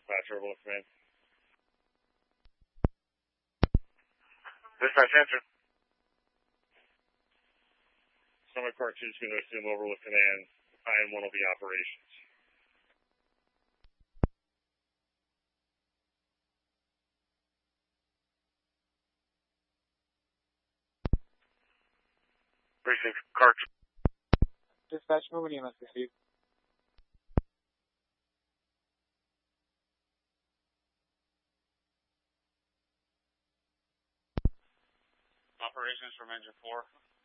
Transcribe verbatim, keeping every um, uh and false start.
dispatch, Overlook Command. Dispatch answer. Summit Car two is going to assume Overlook Command. I N one will be operations. Precinct Car two. Dispatch, moving E M S received. Operations from engine four.